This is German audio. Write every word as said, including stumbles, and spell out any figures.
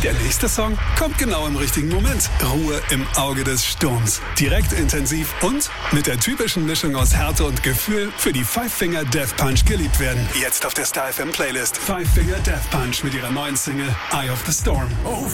Der nächste Song kommt genau im richtigen Moment. Ruhe im Auge des Sturms. Direkt intensiv und mit der typischen Mischung aus Härte und Gefühl für die Five Finger Death Punch geliebt werden. Jetzt auf der Star F M Playlist. Five Finger Death Punch mit ihrer neuen Single Eye of the Storm. Oh,